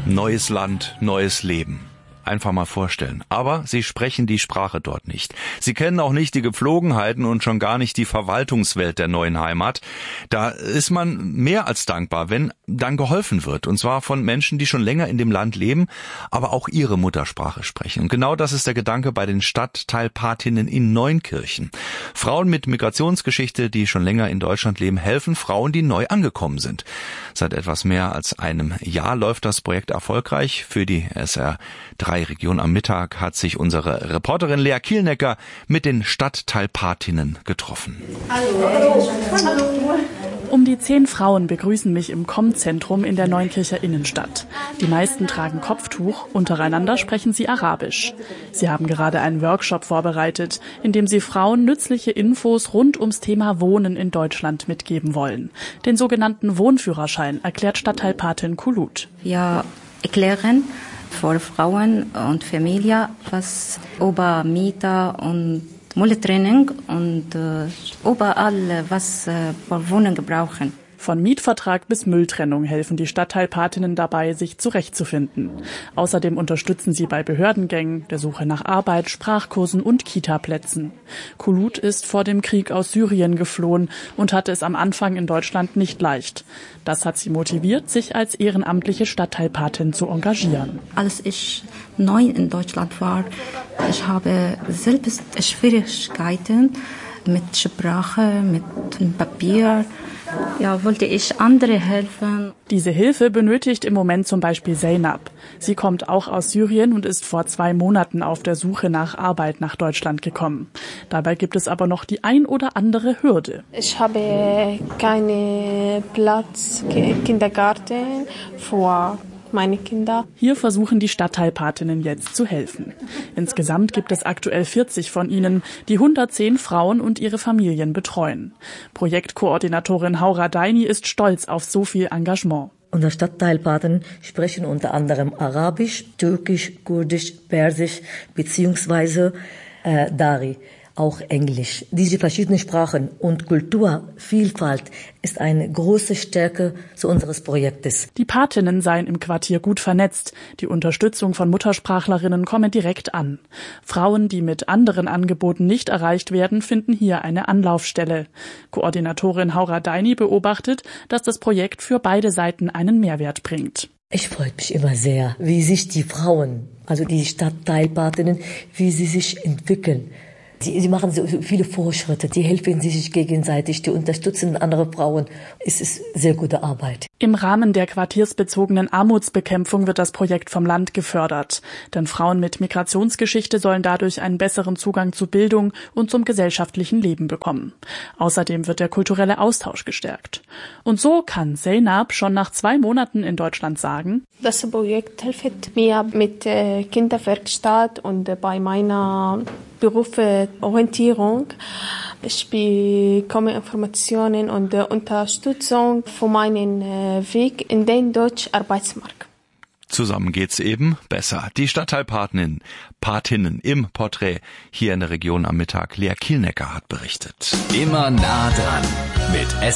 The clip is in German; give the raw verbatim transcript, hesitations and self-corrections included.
Neues Land, neues Leben. Einfach mal vorstellen. Aber sie sprechen die Sprache dort nicht. Sie kennen auch nicht die Gepflogenheiten und schon gar nicht die Verwaltungswelt der neuen Heimat. Da ist man mehr als dankbar, wenn dann geholfen wird. Und zwar von Menschen, die schon länger in dem Land leben, aber auch ihre Muttersprache sprechen. Und genau das ist der Gedanke bei den Stadtteilpatinnen in Neunkirchen. Frauen mit Migrationsgeschichte, die schon länger in Deutschland leben, helfen Frauen, die neu angekommen sind. Seit etwas mehr als einem Jahr läuft das Projekt erfolgreich. Für die S R drei Region am Mittag hat sich unsere Reporterin Lea Kielnecker mit den Stadtteilpatinnen getroffen. Hallo. Hallo. Um die zehn Frauen begrüßen mich im Com-Zentrum in der Neunkircher Innenstadt. Die meisten tragen Kopftuch, untereinander sprechen sie Arabisch. Sie haben gerade einen Workshop vorbereitet, in dem sie Frauen nützliche Infos rund ums Thema Wohnen in Deutschland mitgeben wollen. Den sogenannten Wohnführerschein erklärt Stadtteilpatin Kulut. Wir erklären für Frauen und Familie, was über Mieter und Mülltrennung und äh, überall, was äh, für Wohnungen brauchen. Von Mietvertrag bis Mülltrennung helfen die Stadtteilpatinnen dabei, sich zurechtzufinden. Außerdem unterstützen sie bei Behördengängen, der Suche nach Arbeit, Sprachkursen und Kitaplätzen. Kulut ist vor dem Krieg aus Syrien geflohen und hatte es am Anfang in Deutschland nicht leicht. Das hat sie motiviert, sich als ehrenamtliche Stadtteilpatin zu engagieren. Als ich neu in Deutschland war, ich habe selbst Schwierigkeiten mit Sprache, mit Papier. Ja, wollte ich andere helfen. Diese Hilfe benötigt im Moment zum Beispiel Zeynab. Sie kommt auch aus Syrien und ist vor zwei Monaten auf der Suche nach Arbeit nach Deutschland gekommen. Dabei gibt es aber noch die ein oder andere Hürde. Ich habe keinen Platz, Kindergarten für meine Kinder. Hier versuchen die Stadtteilpatinnen jetzt zu helfen. Insgesamt gibt es aktuell vierzig von ihnen, die hundertzehn Frauen und ihre Familien betreuen. Projektkoordinatorin Haura Daini ist stolz auf so viel Engagement. Unsere Stadtteilpatinnen sprechen unter anderem Arabisch, Türkisch, Kurdisch, Persisch bzw. Äh, Dari. Auch Englisch. Diese verschiedenen Sprachen und Kulturvielfalt ist eine große Stärke zu unseres Projektes. Die Patinnen seien im Quartier gut vernetzt. Die Unterstützung von Muttersprachlerinnen komme direkt an. Frauen, die mit anderen Angeboten nicht erreicht werden, finden hier eine Anlaufstelle. Koordinatorin Haura Daini beobachtet, dass das Projekt für beide Seiten einen Mehrwert bringt. Ich freue mich immer sehr, wie sich die Frauen, also die Stadtteilpatinnen, wie sie sich entwickeln. Sie, sie machen so viele Fortschritte, die helfen sich gegenseitig, die unterstützen andere Frauen. Es ist sehr gute Arbeit. Im Rahmen der quartiersbezogenen Armutsbekämpfung wird das Projekt vom Land gefördert. Denn Frauen mit Migrationsgeschichte sollen dadurch einen besseren Zugang zu Bildung und zum gesellschaftlichen Leben bekommen. Außerdem wird der kulturelle Austausch gestärkt. Und so kann Zeynab schon nach zwei Monaten in Deutschland sagen: Das Projekt hilft mir mit äh, Kinderwerkstatt und äh, bei meiner Berufsorientierung. Ich bekomme Informationen und äh, Unterstützung für meinen äh, Weg in den deutschen Arbeitsmarkt. Zusammen geht's eben besser. Die Stadtteilpatinnen Patinnen im Porträt hier in der Region am Mittag. Lea Kielnecker hat berichtet. Immer nah dran mit S